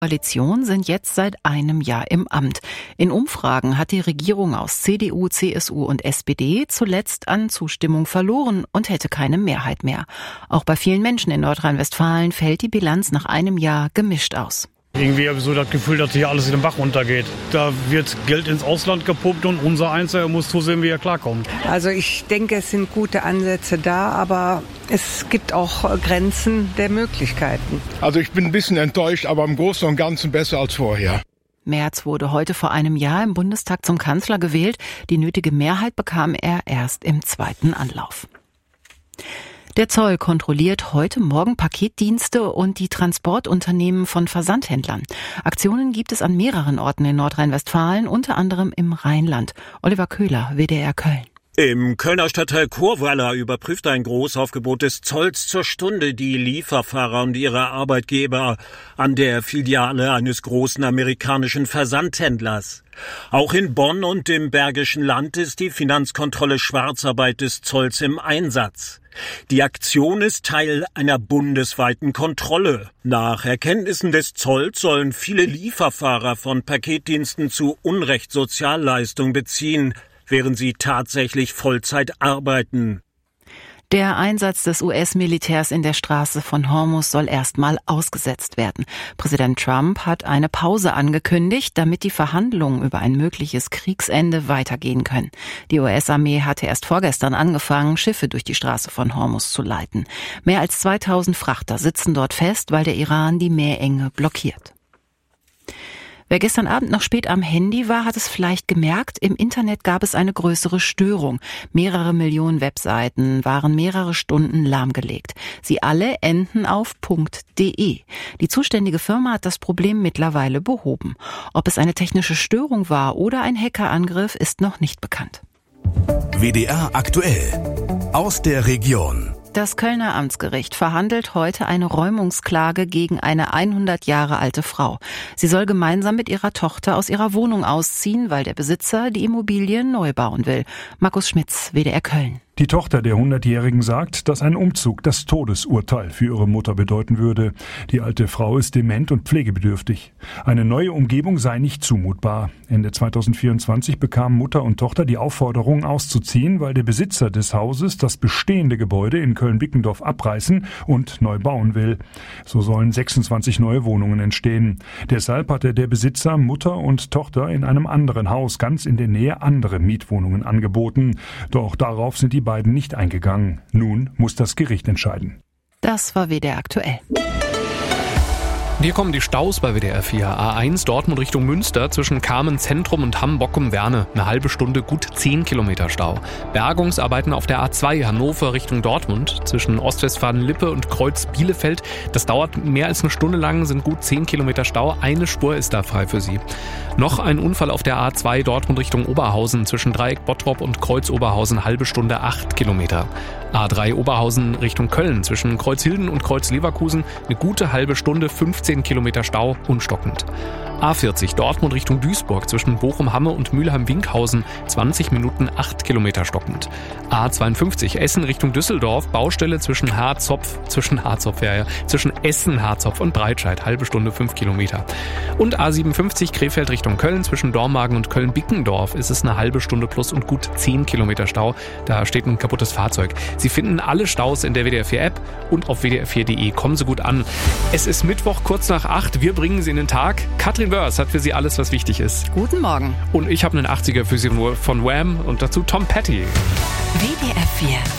Koalition sind jetzt seit einem Jahr im Amt. In Umfragen hat die Regierung aus CDU, CSU und SPD zuletzt an Zustimmung verloren und hätte keine Mehrheit mehr. Auch bei vielen Menschen in Nordrhein-Westfalen fällt die Bilanz nach einem Jahr gemischt aus. Irgendwie habe ich so das Gefühl, dass hier alles in den Bach runtergeht. Da wird Geld ins Ausland gepumpt und unser Einzelner muss zusehen, wie er klarkommt. Also ich denke, es sind gute Ansätze da, aber es gibt auch Grenzen der Möglichkeiten. Also ich bin ein bisschen enttäuscht, aber im Großen und Ganzen besser als vorher. Merz wurde heute vor einem Jahr im Bundestag zum Kanzler gewählt. Die nötige Mehrheit bekam er erst im zweiten Anlauf. Der Zoll kontrolliert heute Morgen Paketdienste und die Transportunternehmen von Versandhändlern. Aktionen gibt es an mehreren Orten in Nordrhein-Westfalen, unter anderem im Rheinland. Oliver Köhler, WDR Köln. Im Kölner Stadtteil Chorweiler überprüft ein Großaufgebot des Zolls zur Stunde die Lieferfahrer und ihre Arbeitgeber an der Filiale eines großen amerikanischen Versandhändlers. Auch in Bonn und im Bergischen Land ist die Finanzkontrolle Schwarzarbeit des Zolls im Einsatz. Die Aktion ist Teil einer bundesweiten Kontrolle. Nach Erkenntnissen des Zolls sollen viele Lieferfahrer von Paketdiensten zu Unrecht Sozialleistung beziehen, während sie tatsächlich Vollzeit arbeiten. Der Einsatz des US-Militärs in der Straße von Hormuz soll erstmal ausgesetzt werden. Präsident Trump hat eine Pause angekündigt, damit die Verhandlungen über ein mögliches Kriegsende weitergehen können. Die US-Armee hatte erst vorgestern angefangen, Schiffe durch die Straße von Hormuz zu leiten. Mehr als 2000 Frachter sitzen dort fest, weil der Iran die Meerenge blockiert. Wer gestern Abend noch spät am Handy war, hat es vielleicht gemerkt, im Internet gab es eine größere Störung. Mehrere Millionen Webseiten waren mehrere Stunden lahmgelegt. Sie alle enden auf .de. Die zuständige Firma hat das Problem mittlerweile behoben. Ob es eine technische Störung war oder ein Hackerangriff, ist noch nicht bekannt. WDR aktuell. Aus der Region. Das Kölner Amtsgericht verhandelt heute eine Räumungsklage gegen eine 100 Jahre alte Frau. Sie soll gemeinsam mit ihrer Tochter aus ihrer Wohnung ausziehen, weil der Besitzer die Immobilie neu bauen will. Markus Schmitz, WDR Köln. Die Tochter der 100-Jährigen sagt, dass ein Umzug das Todesurteil für ihre Mutter bedeuten würde. Die alte Frau ist dement und pflegebedürftig. Eine neue Umgebung sei nicht zumutbar. Ende 2024 bekamen Mutter und Tochter die Aufforderung auszuziehen, weil der Besitzer des Hauses das bestehende Gebäude in Köln-Bickendorf abreißen und neu bauen will. So sollen 26 neue Wohnungen entstehen. Deshalb hatte der Besitzer Mutter und Tochter in einem anderen Haus ganz in der Nähe andere Mietwohnungen angeboten. Doch darauf sind die beiden nicht eingegangen. Nun muss das Gericht entscheiden. Das war WDR aktuell. Hier kommen die Staus bei WDR 4. A1 Dortmund Richtung Münster zwischen Kamen Zentrum und Hamm-Bockum-Werne. Eine halbe Stunde, gut 10 Kilometer Stau. Bergungsarbeiten auf der A2 Hannover Richtung Dortmund zwischen Ostwestfalen-Lippe und Kreuz-Bielefeld. Das dauert mehr als eine Stunde lang, sind gut 10 Kilometer Stau. Eine Spur ist da frei für Sie. Noch ein Unfall auf der A2 Dortmund Richtung Oberhausen zwischen Dreieck Bottrop und Kreuz Oberhausen, halbe Stunde 8 Kilometer. A3 Oberhausen Richtung Köln zwischen Kreuzhilden und Kreuz Leverkusen eine gute halbe Stunde, 15 Kilometer Stau, unstockend. A40 Dortmund Richtung Duisburg zwischen Bochum-Hamme und Mülheim-Winkhausen 20 Minuten 8 Kilometer stockend. A52 Essen Richtung Düsseldorf Baustelle zwischen Essen, Harzopf und Breitscheid halbe Stunde 5 Kilometer. Und A57 Krefeld Richtung Köln zwischen Dormagen und Köln-Bickendorf ist es eine halbe Stunde plus und gut 10 Kilometer Stau. Da steht ein kaputtes Fahrzeug. Sie finden alle Staus in der WDR 4 App und auf wdr4.de. Kommen Sie gut an. Es ist Mittwoch kurz nach 8. Wir bringen Sie in den Tag. Katrin Wörs hat für Sie alles, was wichtig ist. Guten Morgen. Und ich habe einen 80er für Sie von Wham und dazu Tom Petty. WDR 4